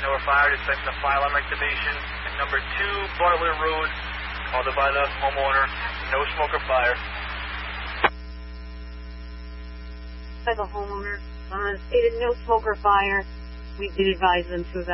know a fire is expecting a fire alarm activation. And number 2, Bartlett Road, called by the homeowner, no smoke or fire. By the homeowner, stated no smoke or fire. We did advise them to evacuate.